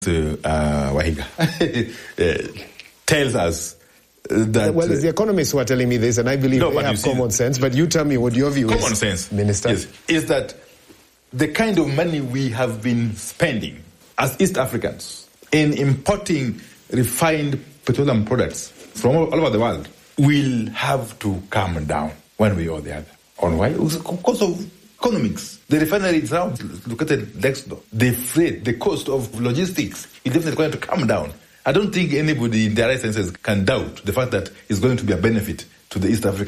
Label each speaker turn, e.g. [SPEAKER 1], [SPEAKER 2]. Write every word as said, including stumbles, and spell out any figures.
[SPEAKER 1] uh, uh, Wahiga uh, tells us that...
[SPEAKER 2] Well, the economists who are telling me this, and I believe no, they have common sense, but you tell me what your view
[SPEAKER 1] common
[SPEAKER 2] is.
[SPEAKER 1] Common sense,
[SPEAKER 2] Minister.
[SPEAKER 1] Yes, is that the kind of money we have been spending as East Africans in importing refined petroleum products from all, all over the world will have to come down one way or the other. On why? Because of economics. The refinery itself, located next door. The freight, the cost of logistics is definitely going to come down. I don't think anybody in their right senses can doubt the fact that it's going to be a benefit to the East African